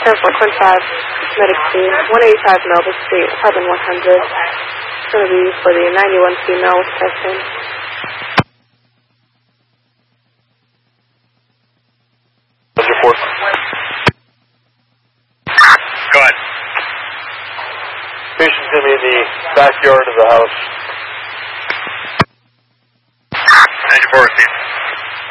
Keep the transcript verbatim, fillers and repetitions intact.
four twenty-five, Medic C, one eighty-five Melba Street, apartment one hundred. It's going to be for the ninety-one female with testing. Report. Go ahead. Patient's going to be in the backyard of the house. Thank you for receiving.